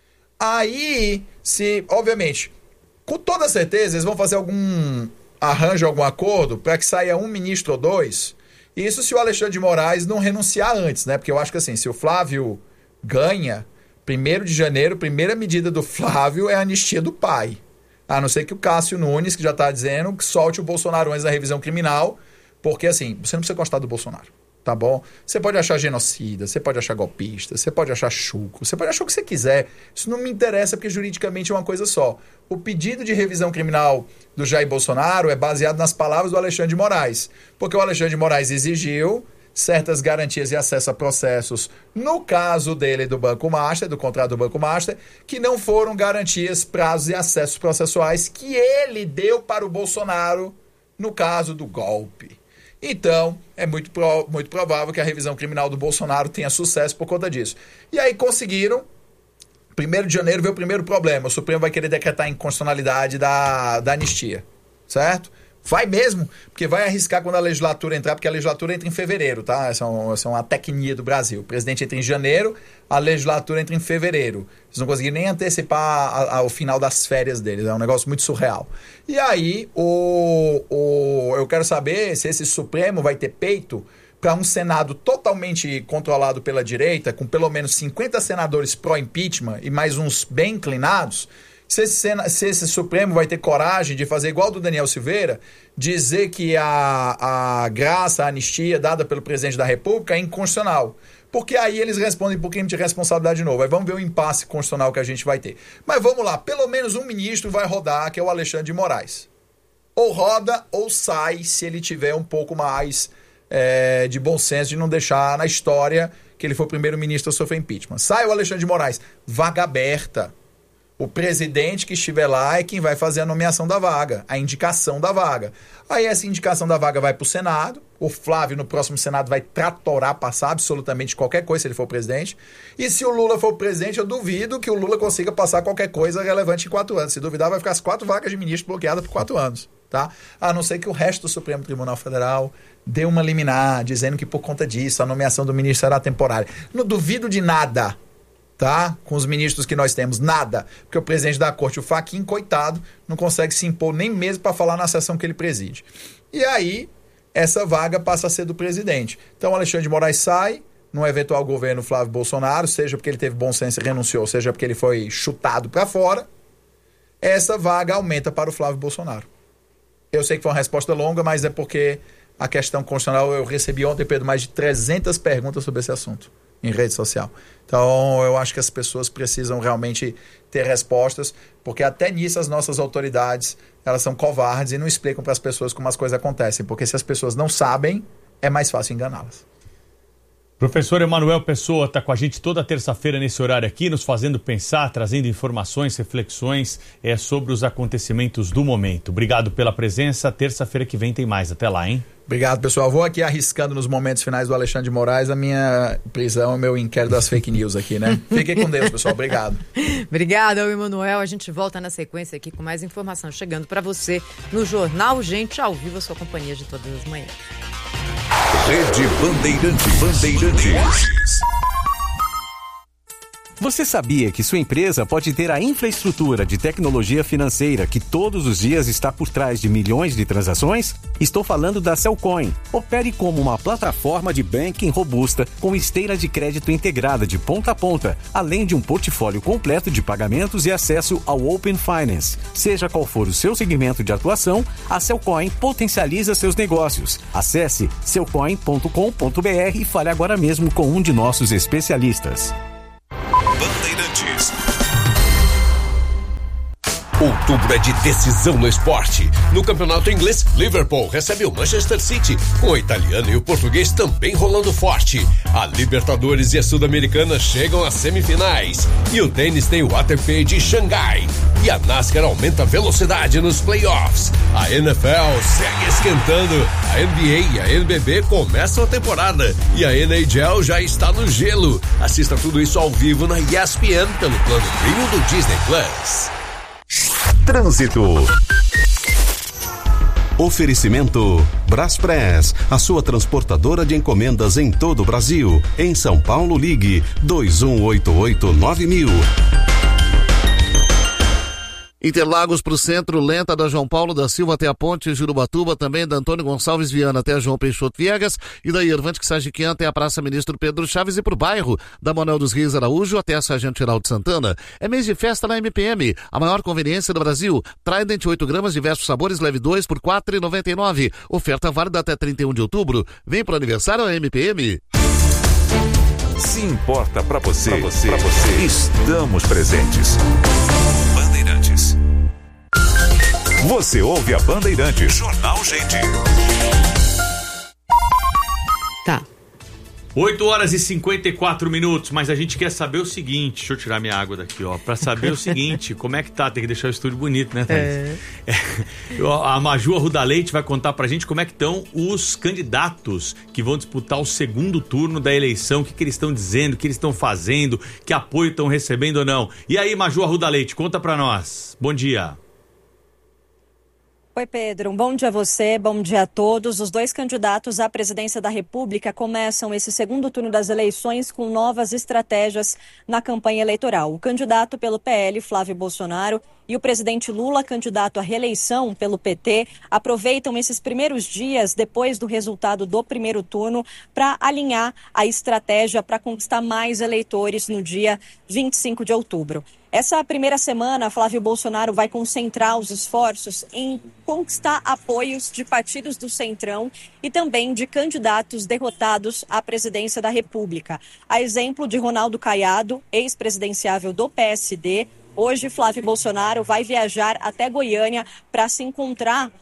Aí, se, obviamente, com toda certeza, eles vão fazer algum arranjo, algum acordo para que saia um ministro ou dois. Isso se o Alexandre de Moraes não renunciar antes, né? Porque eu acho que assim, se o Flávio ganha, primeiro de janeiro, primeira medida do Flávio é a anistia do pai. A não ser que o Cássio Nunes, que já está dizendo, que solte o Bolsonaro antes da revisão criminal, porque assim, você não precisa gostar do Bolsonaro, tá bom? Você pode achar genocida, você pode achar golpista, você pode achar chuco, você pode achar o que você quiser. Isso não me interessa porque juridicamente é uma coisa só. O pedido de revisão criminal do Jair Bolsonaro é baseado nas palavras do Alexandre de Moraes, porque o Alexandre de Moraes exigiu certas garantias e acesso a processos, no caso dele do Banco Master, do contrato do Banco Master, que não foram garantias, prazos e acessos processuais que ele deu para o Bolsonaro no caso do golpe. Então, é muito, pro, muito provável que a revisão criminal do Bolsonaro tenha sucesso por conta disso. E aí conseguiram. primeiro de janeiro veio o primeiro problema. O Supremo vai querer decretar a inconstitucionalidade da, da anistia. Certo? Vai mesmo, porque vai arriscar quando a legislatura entrar, porque a legislatura entra em fevereiro, tá? Essa é, um, essa é uma tecnia do Brasil. O presidente entra em janeiro, a legislatura entra em fevereiro. Eles não conseguiram nem antecipar a, a, o final das férias deles. É um negócio muito surreal. E aí, o, o, eu quero saber se esse Supremo vai ter peito para um Senado totalmente controlado pela direita, com pelo menos cinquenta senadores pró-impeachment e mais uns bem inclinados. Se esse, se esse Supremo vai ter coragem de fazer igual do Daniel Silveira, dizer que a, a graça, a anistia dada pelo presidente da República é inconstitucional. Porque aí eles respondem por crime de responsabilidade de novo. Aí vamos ver o impasse constitucional que a gente vai ter. Mas vamos lá, pelo menos um ministro vai rodar, que é o Alexandre de Moraes. Ou roda ou sai, se ele tiver um pouco mais é, de bom senso de não deixar na história que ele foi o primeiro ministro a sofrer impeachment. Sai o Alexandre de Moraes, vaga aberta. O presidente que estiver lá é quem vai fazer a nomeação da vaga, a indicação da vaga. Aí essa indicação da vaga vai para o Senado. O Flávio, no próximo Senado, vai tratorar, passar absolutamente qualquer coisa se ele for presidente. E se o Lula for presidente, eu duvido que o Lula consiga passar qualquer coisa relevante em quatro anos. Se duvidar, vai ficar as quatro vagas de ministro bloqueadas por quatro anos. Tá? A não ser que o resto do Supremo Tribunal Federal dê uma liminar, dizendo que por conta disso a nomeação do ministro será temporária. Não duvido de nada. Tá? Com os ministros que nós temos, nada. Porque o presidente da corte, o Fachin, coitado, não consegue se impor nem mesmo para falar na sessão que ele preside. E aí, essa vaga passa a ser do presidente. Então, Alexandre de Moraes sai, num eventual governo Flávio Bolsonaro, seja porque ele teve bom senso e renunciou, seja porque ele foi chutado para fora, essa vaga aumenta para o Flávio Bolsonaro. Eu sei que foi uma resposta longa, mas é porque a questão constitucional, eu recebi ontem, Pedro, mais de trezentas perguntas sobre esse assunto em rede social. Então, eu acho que as pessoas precisam realmente ter respostas, porque até nisso as nossas autoridades, elas são covardes e não explicam para as pessoas como as coisas acontecem, porque se as pessoas não sabem, é mais fácil enganá-las. Professor Emanuel Pessoa está com a gente toda terça-feira nesse horário aqui, nos fazendo pensar, trazendo informações, reflexões é, sobre os acontecimentos do momento. Obrigado pela presença. Terça-feira que vem tem mais. Até lá, hein? Obrigado, pessoal. Vou aqui arriscando nos momentos finais do Alexandre de Moraes a minha prisão e meu inquérito das fake news aqui, né? Fiquem com Deus, pessoal. Obrigado. Obrigada, Emanuel. A gente volta na sequência aqui com mais informação chegando para você no Jornal Gente ao Vivo, a sua companhia de todas as manhãs. Rede Bandeirantes. Bandeirantes. Você sabia que sua empresa pode ter a infraestrutura de tecnologia financeira que todos os dias está por trás de milhões de transações? Estou falando da Cellcoin. Opere como uma plataforma de banking robusta com esteira de crédito integrada de ponta a ponta, além de um portfólio completo de pagamentos e acesso ao Open Finance. Seja qual for o seu segmento de atuação, a Cellcoin potencializa seus negócios. Acesse cellcoin ponto com ponto b r e fale agora mesmo com um de nossos especialistas. Bandeirantes. Outubro é de decisão no esporte. No campeonato inglês, Liverpool recebe o Manchester City, com o italiano e o português também rolando forte. A Libertadores e a Sul-Americana chegam às semifinais. E o tênis tem o A T P de Xangai. E a NASCAR aumenta a velocidade nos playoffs. A N F L segue esquentando. A N B A e a N B B começam a temporada. E a N H L já está no gelo. Assista tudo isso ao vivo na E S P N pelo plano premium do Disney Plus. Trânsito. Oferecimento Braspress, a sua transportadora de encomendas em todo o Brasil. Em São Paulo, ligue dois um oito oito nove mil. Interlagos para o centro, lenta da João Paulo da Silva até a ponte Jurubatuba, também da Antônio Gonçalves Viana até a João Peixoto Viegas e da Irvante Sagiquian até a Praça Ministro Pedro Chaves e para o bairro da Manuel dos Reis Araújo até a Sargento Geraldo Santana. É mês de festa na M P M, a maior conveniência do Brasil. Trident oito gramas, diversos sabores, leve dois por quatro reais e noventa e nove centavos. Oferta válida até trinta e um de outubro. Vem para o aniversário da M P M. Se importa para você, pra você, pra você, estamos presentes. Bandeirantes. Você ouve a Bandeirantes. Jornal Gente. Tá. oito horas e cinquenta e quatro minutos, mas a gente quer saber o seguinte, deixa eu tirar minha água daqui, ó, pra saber o seguinte, como é que tá, tem que deixar o estúdio bonito, né, Thaís? É. É, a Maju Arruda Leite vai contar pra gente como é que estão os candidatos que vão disputar o segundo turno da eleição, o que, que eles estão dizendo, o que eles estão fazendo, que apoio estão recebendo ou não. E aí, Maju Arruda Leite, conta pra nós. Bom dia. Oi, Pedro. Um bom dia a você, bom dia a todos. Os dois candidatos à presidência da República começam esse segundo turno das eleições com novas estratégias na campanha eleitoral. O candidato pelo P L, Flávio Bolsonaro, e o presidente Lula, candidato à reeleição pelo P T, aproveitam esses primeiros dias depois do resultado do primeiro turno para alinhar a estratégia para conquistar mais eleitores no dia vinte e cinco de outubro. Essa primeira semana, Flávio Bolsonaro vai concentrar os esforços em conquistar apoios de partidos do Centrão e também de candidatos derrotados à presidência da República. A exemplo de Ronaldo Caiado, ex-presidenciável do P S D, hoje Flávio Bolsonaro vai viajar até Goiânia para se encontrar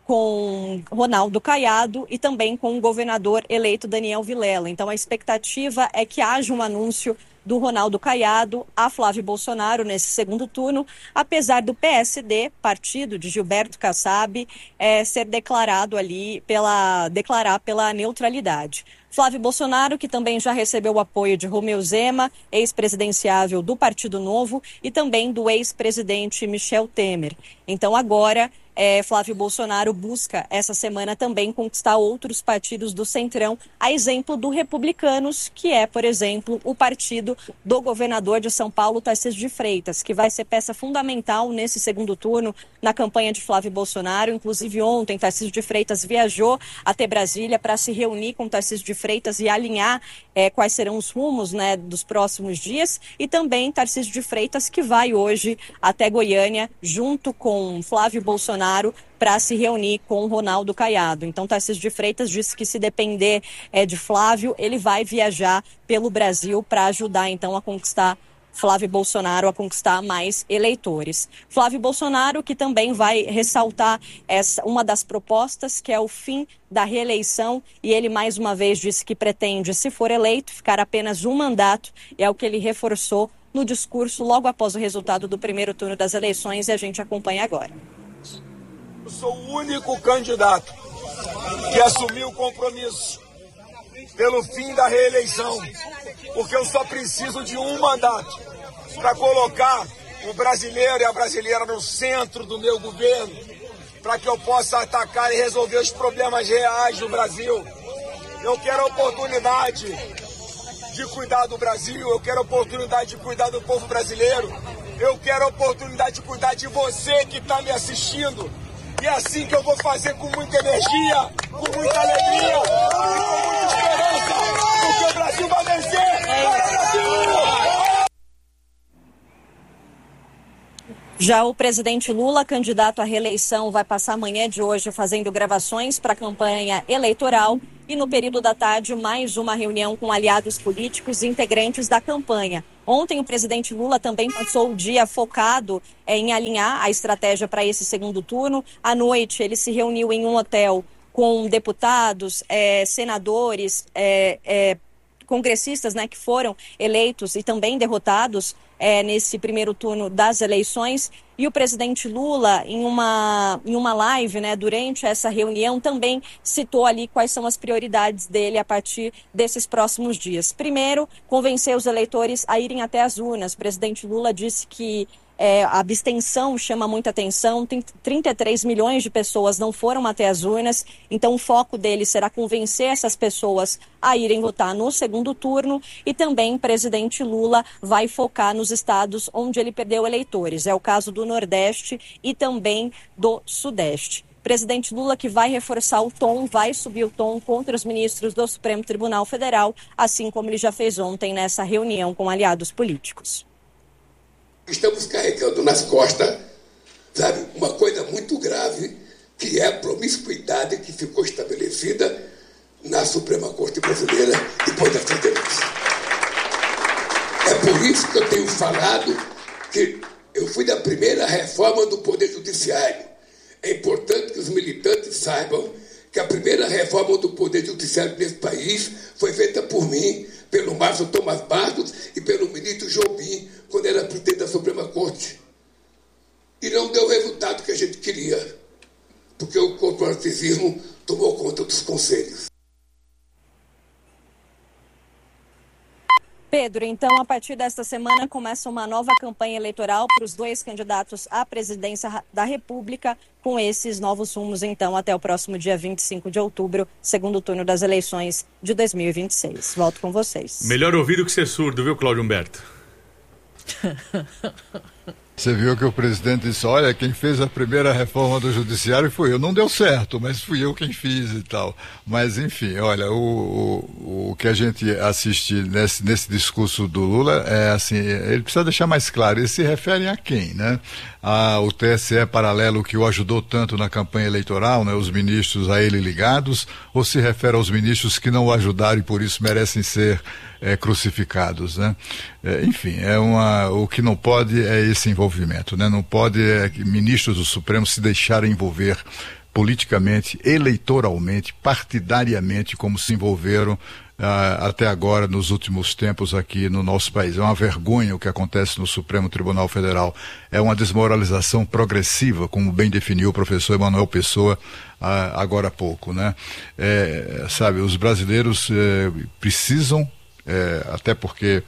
com Ronaldo Caiado e também com o governador eleito Daniel Vilela. Então a expectativa é que haja um anúncio do Ronaldo Caiado a Flávio Bolsonaro nesse segundo turno, apesar do P S D, partido de Gilberto Kassab, é, ser declarado ali pela, declarar pela neutralidade. Flávio Bolsonaro, que também já recebeu o apoio de Romeu Zema, ex-presidenciável do Partido Novo, e também do ex-presidente Michel Temer. Então agora, é, Flávio Bolsonaro busca essa semana também conquistar outros partidos do Centrão, a exemplo do Republicanos, que é, por exemplo, o partido do governador de São Paulo, Tarcísio de Freitas, que vai ser peça fundamental nesse segundo turno na campanha de Flávio Bolsonaro. Inclusive ontem, Tarcísio de Freitas viajou até Brasília para se reunir com Tarcísio de Freitas e alinhar é, quais serão os rumos, né, dos próximos dias, e também Tarcísio de Freitas, que vai hoje até Goiânia junto com Flávio Bolsonaro para se reunir com Ronaldo Caiado. Então Tarcísio de Freitas disse que se depender é, de Flávio, ele vai viajar pelo Brasil para ajudar então a conquistar Flávio Bolsonaro a conquistar mais eleitores. Flávio Bolsonaro, que também vai ressaltar essa, uma das propostas, que é o fim da reeleição, e ele mais uma vez disse que pretende, se for eleito, ficar apenas um mandato, e é o que ele reforçou no discurso logo após o resultado do primeiro turno das eleições, e a gente acompanha agora. Eu sou o único candidato que assumiu o compromisso pelo fim da reeleição, porque eu só preciso de um mandato para colocar o brasileiro e a brasileira no centro do meu governo, para que eu possa atacar e resolver os problemas reais do Brasil. Eu quero a oportunidade de cuidar do Brasil, eu quero a oportunidade de cuidar do povo brasileiro, eu quero a oportunidade de cuidar de você que está me assistindo. E é assim que eu vou fazer, com muita energia, com muita alegria e com muita esperança, porque o Brasil vai vencer! Já o presidente Lula, candidato à reeleição, vai passar a manhã de hoje fazendo gravações para a campanha eleitoral e no período da tarde mais uma reunião com aliados políticos e integrantes da campanha. Ontem o presidente Lula também passou o dia focado é, em alinhar a estratégia para esse segundo turno. À noite ele se reuniu em um hotel com deputados, é, senadores, é, é, congressistas, né, que foram eleitos e também derrotados é, nesse primeiro turno das eleições. E o presidente Lula, em uma, em uma live, né, durante essa reunião, também citou ali quais são as prioridades dele a partir desses próximos dias. Primeiro, convencer os eleitores a irem até as urnas. O presidente Lula disse que É, a abstenção chama muita atenção, tem trinta e três milhões de pessoas não foram até as urnas, então o foco dele será convencer essas pessoas a irem votar no segundo turno, e também o presidente Lula vai focar nos estados onde ele perdeu eleitores, é o caso do Nordeste e também do Sudeste. Presidente Lula, que vai reforçar o tom, vai subir o tom contra os ministros do Supremo Tribunal Federal, assim como ele já fez ontem nessa reunião com aliados políticos. Estamos carregando nas costas, sabe, uma coisa muito grave, que é a promiscuidade que ficou estabelecida na Suprema Corte Brasileira depois da sentença. É por isso que eu tenho falado que eu fui da primeira reforma do Poder Judiciário. É importante que os militantes saibam que a primeira reforma do Poder Judiciário nesse país foi feita por mim, pelo Márcio Tomás Bastos e pelo ministro Jobim, quando era presidente da Suprema Corte. E não deu o resultado que a gente queria, porque o corporativismo tomou conta dos conselhos. Pedro, então, a partir desta semana começa uma nova campanha eleitoral para os dois candidatos à presidência da República, com esses novos rumos, então, até o próximo dia vinte e cinco de outubro, segundo turno das eleições de dois mil e vinte e seis. Volto com vocês. Melhor ouvir do que ser surdo, viu, Cláudio Humberto? Você viu que o presidente disse, olha, quem fez a primeira reforma do judiciário fui eu. Não deu certo, mas fui eu quem fiz e tal. Mas, enfim, olha, o, o, o que a gente assiste nesse, nesse discurso do Lula é assim, ele precisa deixar mais claro, ele se refere a quem, né? A, o T S E paralelo que o ajudou tanto na campanha eleitoral, né? Os ministros a ele ligados, ou se refere aos ministros que não o ajudaram e por isso merecem ser É, crucificados, né? É, enfim, é uma, o que não pode é esse envolvimento, né? Não pode é, que ministros do Supremo se deixarem envolver politicamente, eleitoralmente, partidariamente, como se envolveram ah, até agora nos últimos tempos aqui no nosso país. É uma vergonha o que acontece no Supremo Tribunal Federal. É uma desmoralização progressiva, como bem definiu o professor Emanuel Pessoa ah, agora há pouco, né? É, sabe, os brasileiros eh, precisam É, até porque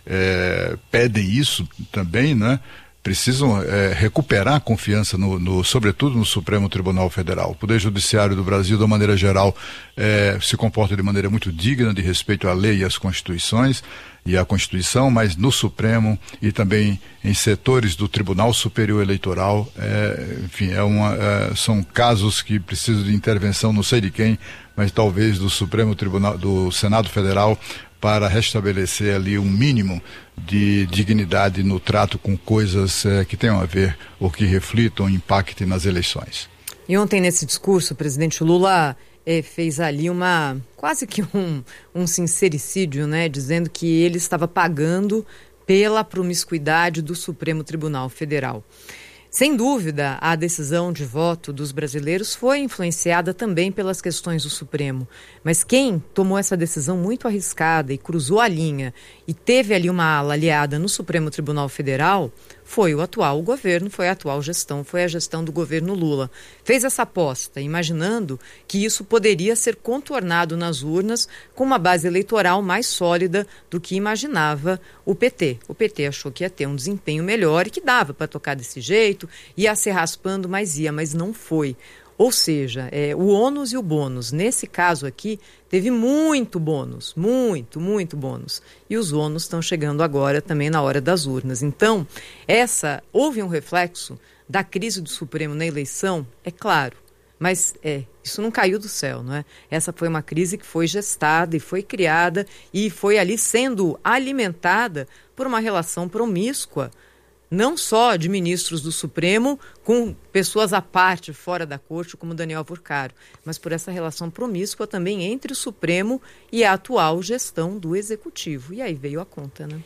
é, pedem isso também, né? Precisam é, recuperar a confiança, no, no, sobretudo no Supremo Tribunal Federal. O Poder Judiciário do Brasil, de maneira geral, é, se comporta de maneira muito digna, de respeito à lei e às constituições e à Constituição, mas no Supremo e também em setores do Tribunal Superior Eleitoral, é, enfim, é uma, é, são casos que precisam de intervenção, não sei de quem, mas talvez do Supremo Tribunal, do Senado Federal, para restabelecer ali um mínimo de dignidade no trato com coisas eh, que tenham a ver ou que reflitam, impactem nas eleições. E ontem nesse discurso, o presidente Lula eh, fez ali uma, quase que um, um sincericídio, né, dizendo que ele estava pagando pela promiscuidade do Supremo Tribunal Federal. Sem dúvida, a decisão de voto dos brasileiros foi influenciada também pelas questões do Supremo. Mas quem tomou essa decisão muito arriscada e cruzou a linha e teve ali uma ala aliada no Supremo Tribunal Federal foi o atual governo, foi a atual gestão, foi a gestão do governo Lula. Fez essa aposta, imaginando que isso poderia ser contornado nas urnas com uma base eleitoral mais sólida do que imaginava o P T. O P T achou que ia ter um desempenho melhor e que dava para tocar desse jeito, ia se raspando, mas ia, mas não foi. Ou seja, é, o ônus e o bônus. Nesse caso aqui, teve muito bônus, muito, muito bônus. E os ônus estão chegando agora também na hora das urnas. Então, essa, houve um reflexo da crise do Supremo na eleição, é claro. Mas é, isso não caiu do céu, não é? Essa foi uma crise que foi gestada e foi criada e foi ali sendo alimentada por uma relação promíscua, não só de ministros do Supremo com pessoas à parte, fora da corte, como Daniel Furcaro, mas por essa relação promíscua também entre o Supremo e a atual gestão do Executivo. E aí veio a conta, né?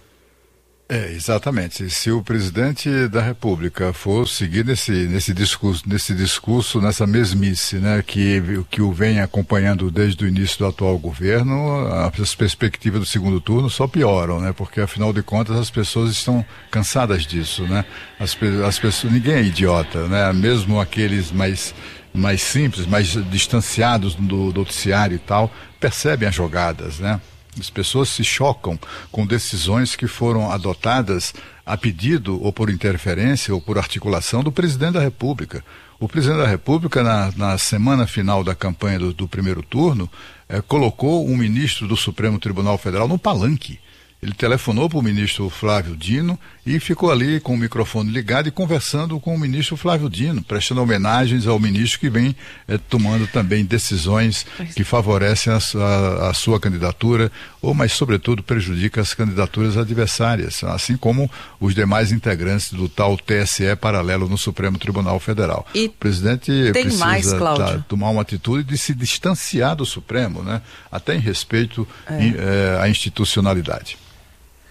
É, exatamente. Se o presidente da República for seguir nesse, nesse discurso, nesse discurso, nessa mesmice, né, que, que o vem acompanhando desde o início do atual governo, as perspectivas do segundo turno só pioram, né, porque afinal de contas as pessoas estão cansadas disso, né, as, as pessoas, ninguém é idiota, né, mesmo aqueles mais, mais simples, mais distanciados do noticiário e tal, percebem as jogadas, né. As pessoas se chocam com decisões que foram adotadas a pedido ou por interferência ou por articulação do presidente da República. O presidente da República, na, na semana final da campanha do, do primeiro turno, eh, colocou um ministro do Supremo Tribunal Federal no palanque. Ele telefonou para o ministro Flávio Dino e ficou ali com o microfone ligado e conversando com o ministro Flávio Dino, prestando homenagens ao ministro que vem eh, tomando também decisões que favorecem a, a, a sua candidatura, ou, mas sobretudo prejudica as candidaturas adversárias, assim como os demais integrantes do tal T S E paralelo no Supremo Tribunal Federal. E o presidente tem precisa mais, tá, tomar uma atitude de se distanciar do Supremo, né? Até em respeito é. em, eh, à institucionalidade.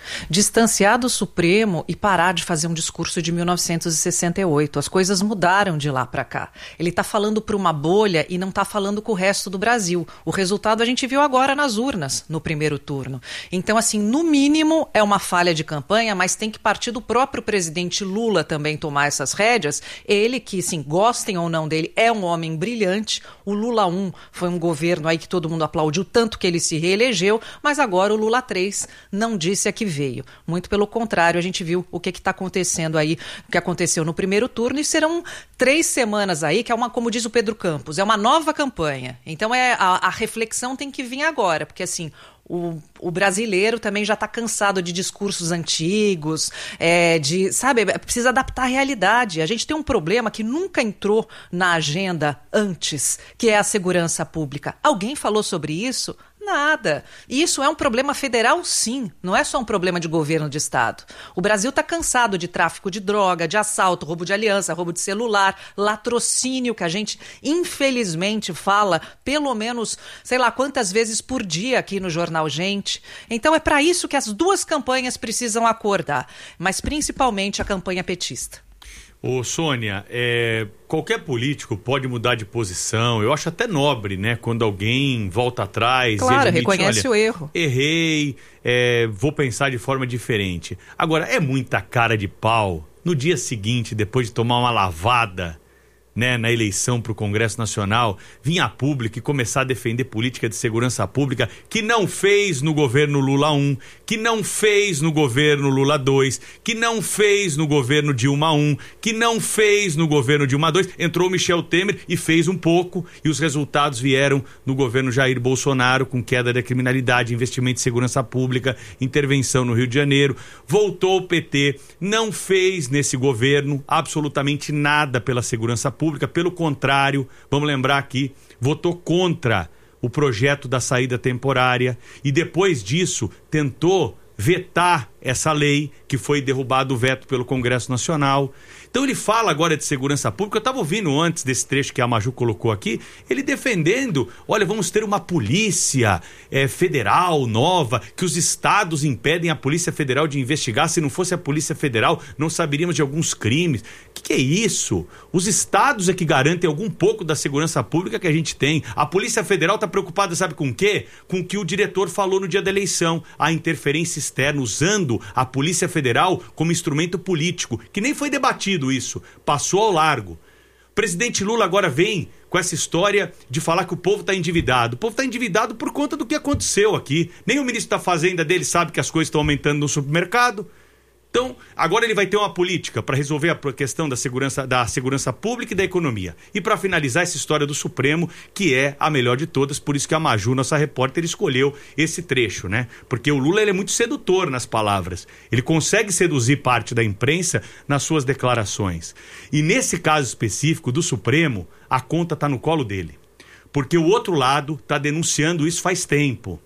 distanciar do Supremo e parar de fazer um discurso de mil novecentos e sessenta e oito. As coisas mudaram de lá para cá. Ele está falando para uma bolha e não está falando com o resto do Brasil. O resultado a gente viu agora nas urnas, no primeiro turno. Então, assim, no mínimo é uma falha de campanha, mas tem que partir do próprio presidente Lula também tomar essas rédeas. Ele que, sim, gostem ou não dele, é um homem brilhante. O Lula um foi um governo aí que todo mundo aplaudiu tanto que ele se reelegeu, mas agora o Lula três não disse a que veio. Muito pelo contrário, a gente viu o que está acontecendo aí, o que aconteceu no primeiro turno, e serão três semanas aí, que é uma, como diz o Pedro Campos, é uma nova campanha. Então é, a, a reflexão tem que vir agora, porque assim, O, o brasileiro também já está cansado de discursos antigos, é, de, sabe, precisa adaptar a realidade. A gente tem um problema que nunca entrou na agenda antes, que é a segurança pública. Alguém falou sobre isso? Nada. E isso é um problema federal, sim. Não é só um problema de governo de estado. O Brasil está cansado de tráfico de droga, de assalto, roubo de aliança, roubo de celular, latrocínio, que a gente, infelizmente, fala pelo menos, sei lá, quantas vezes por dia aqui no Jornal Gente. Então é para isso que as duas campanhas precisam acordar, mas principalmente a campanha petista. Ô, Sônia, é, qualquer político pode mudar de posição. Eu acho até nobre, né? Quando alguém volta atrás... Claro, e admite, reconhece olha, o erro. Errei, é, vou pensar de forma diferente. Agora, é muita cara de pau. No dia seguinte, depois de tomar uma lavada, né, na eleição para o Congresso Nacional, vir a público e começar a defender política de segurança pública que não fez no governo Lula um, que não fez no governo Lula dois, que não fez no governo Dilma um, que não fez no governo Dilma dois. Entrou Michel Temer e fez um pouco, e os resultados vieram no governo Jair Bolsonaro, com queda da criminalidade, investimento em segurança pública, intervenção no Rio de Janeiro. Voltou o P T, não fez nesse governo absolutamente nada pela segurança pública. Pelo contrário, vamos lembrar aqui, votou contra o projeto da saída temporária e depois disso tentou vetar essa lei, que foi derrubado o veto pelo Congresso Nacional. Então ele fala agora de segurança pública. Eu estava ouvindo antes desse trecho que a Maju colocou aqui, ele defendendo, olha, vamos ter uma polícia é, federal nova, que os estados impedem a Polícia Federal de investigar. Se não fosse a Polícia Federal, não saberíamos de alguns crimes. O que, que é isso? Os estados é que garantem algum pouco da segurança pública que a gente tem. A Polícia Federal está preocupada, sabe com o quê? Com o que o diretor falou no dia da eleição, a interferência externa, usando a Polícia Federal como instrumento político, que nem foi debatido isso, passou ao largo. O presidente Lula agora vem com essa história de falar que o povo está endividado. O povo está endividado por conta do que aconteceu aqui. Nem o ministro da Fazenda dele sabe que as coisas estão aumentando no supermercado. Então, agora ele vai ter uma política para resolver a questão da segurança, da segurança pública e da economia. E para finalizar essa história do Supremo, que é a melhor de todas, por isso que a Maju, nossa repórter, escolheu esse trecho, né? Porque o Lula, ele é muito sedutor nas palavras. Ele consegue seduzir parte da imprensa nas suas declarações. E nesse caso específico do Supremo, a conta está no colo dele. Porque o outro lado está denunciando isso faz tempo.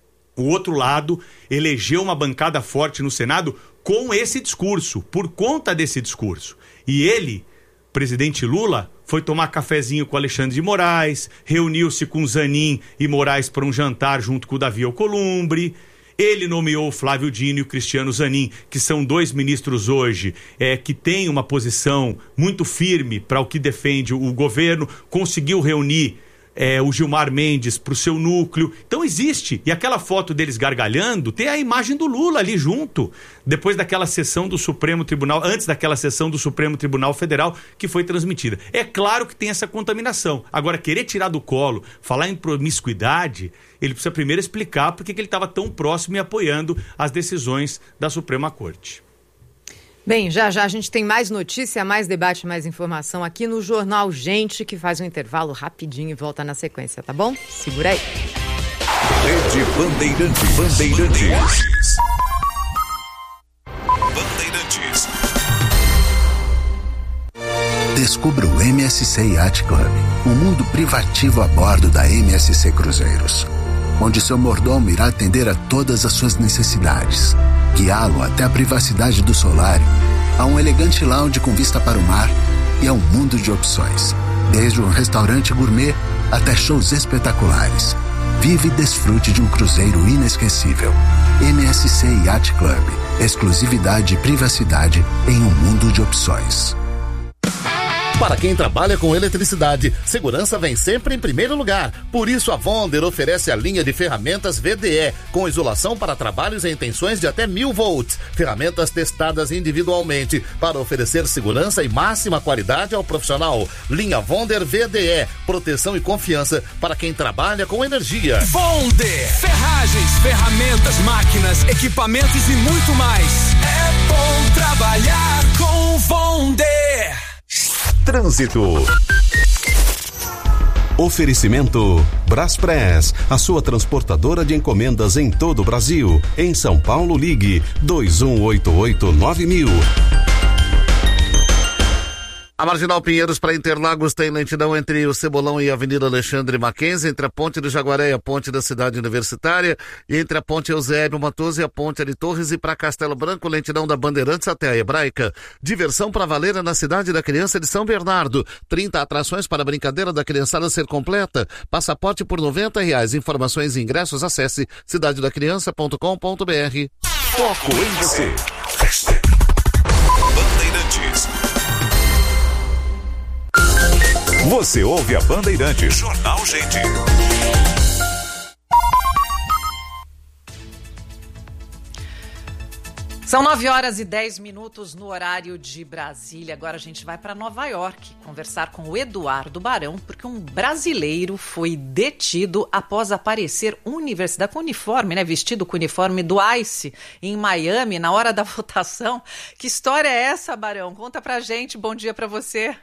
O outro lado elegeu uma bancada forte no Senado com esse discurso, por conta desse discurso. E ele, presidente Lula, foi tomar cafezinho com Alexandre de Moraes, reuniu-se com Zanin e Moraes para um jantar junto com o Davi Alcolumbre. Ele nomeou o Flávio Dino e o Cristiano Zanin, que são dois ministros hoje é, que têm uma posição muito firme para o que defende o governo, conseguiu reunir É, o Gilmar Mendes para o seu núcleo. Então existe, e aquela foto deles gargalhando tem a imagem do Lula ali junto, depois daquela sessão do Supremo Tribunal, antes daquela sessão do Supremo Tribunal Federal que foi transmitida. É claro que tem essa contaminação. Agora, querer tirar do colo, falar em promiscuidade, ele precisa primeiro explicar por que ele estava tão próximo e apoiando as decisões da Suprema Corte. Bem, já já a gente tem mais notícia, mais debate, mais informação aqui no Jornal Gente, que faz um intervalo rapidinho e volta na sequência, tá bom? Segura aí. Rede Bandeirantes. Bandeirantes. Bandeirantes. Descubra o M S C Yacht Club, um mundo privativo a bordo da M S C Cruzeiros, onde seu mordomo irá atender a todas as suas necessidades, guiá-lo até a privacidade do solário, a um elegante lounge com vista para o mar e a um mundo de opções, desde um restaurante gourmet até shows espetaculares. Vive e desfrute de um cruzeiro inesquecível. M S C Yacht Club. Exclusividade e privacidade em um mundo de opções. Para quem trabalha com eletricidade, segurança vem sempre em primeiro lugar. Por isso, a Vonder oferece a linha de ferramentas V D E, com isolação para trabalhos em tensões de até mil volts. Ferramentas testadas individualmente para oferecer segurança e máxima qualidade ao profissional. Linha Vonder V D E, proteção e confiança para quem trabalha com energia. Vonder, ferragens, ferramentas, máquinas, equipamentos e muito mais. É bom trabalhar com Vonder. Trânsito. Oferecimento Braspress, a sua transportadora de encomendas em todo o Brasil. Em São Paulo, ligue dois um oito oito nove mil. A Marginal Pinheiros para Interlagos tem lentidão entre o Cebolão e a Avenida Alexandre Mackenzie, entre a Ponte do Jaguaré e a Ponte da Cidade Universitária, e entre a Ponte Eusébio Matoso e a Ponte de Torres, e para Castelo Branco, lentidão da Bandeirantes até a Hebraica. Diversão para valer na Cidade da Criança de São Bernardo. trinta atrações para a brincadeira da criançada ser completa. Passaporte por noventa reais. Informações e ingressos, acesse cidade da criança ponto com ponto b r. Foco em você. Bandeirantes. Você ouve a Bandeirantes. Jornal Gente. São nove horas e dez minutos no horário de Brasília. Agora a gente vai para Nova York conversar com o Eduardo Barão, porque um brasileiro foi detido após aparecer universidade com uniforme, né, vestido com o uniforme do ICE em Miami na hora da votação. Que história é essa, Barão? Conta pra gente. Bom dia para você.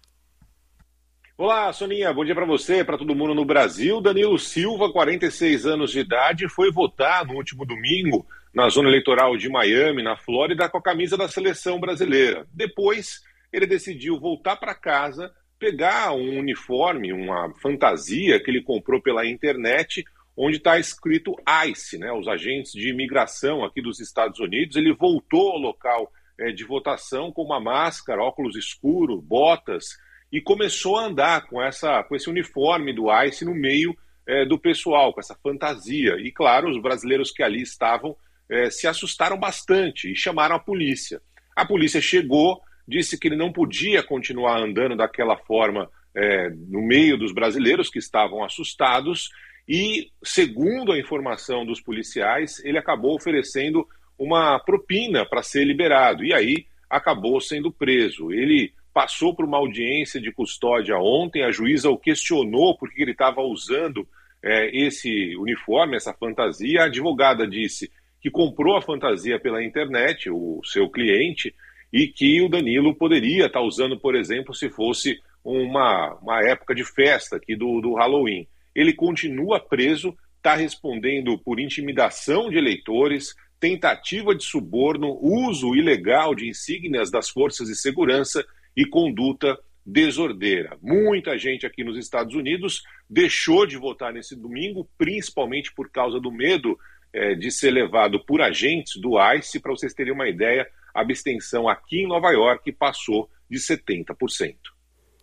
Olá, Soninha, bom dia para você, para todo mundo no Brasil. Danilo Silva, quarenta e seis anos de idade, foi votar no último domingo na zona eleitoral de Miami, na Flórida, com a camisa da seleção brasileira. Depois, ele decidiu voltar para casa, pegar um uniforme, uma fantasia que ele comprou pela internet, onde está escrito ICE, né, os agentes de imigração aqui dos Estados Unidos. Ele voltou ao local é, de votação com uma máscara, óculos escuros, botas, e começou a andar com, essa, com esse uniforme do ICE no meio é, do pessoal, com essa fantasia. E, claro, os brasileiros que ali estavam é, se assustaram bastante e chamaram a polícia. A polícia chegou, disse que ele não podia continuar andando daquela forma é, no meio dos brasileiros que estavam assustados e, segundo a informação dos policiais, ele acabou oferecendo uma propina para ser liberado. E aí acabou sendo preso. Ele passou por uma audiência de custódia ontem, a juíza o questionou porque ele estava usando é, esse uniforme, essa fantasia. A advogada disse que comprou a fantasia pela internet, o seu cliente, e que o Danilo poderia estar usando, por exemplo, se fosse uma, uma época de festa aqui do, do Halloween. Ele continua preso, está respondendo por intimidação de eleitores, tentativa de suborno, uso ilegal de insígnias das forças de segurança e conduta desordeira. Muita gente aqui nos Estados Unidos deixou de votar nesse domingo, principalmente por causa do medo eh, de ser levado por agentes do ICE. Para vocês terem uma ideia, a abstenção aqui em Nova York passou de setenta por cento.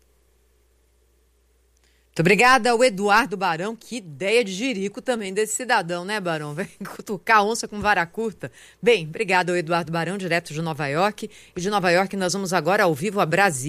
Muito obrigada ao Eduardo Barão. Que ideia de jirico também desse cidadão, né, Barão? Vem cutucar onça com vara curta. Bem, obrigado ao Eduardo Barão, direto de Nova York. E de Nova York nós vamos agora ao vivo a Brasília.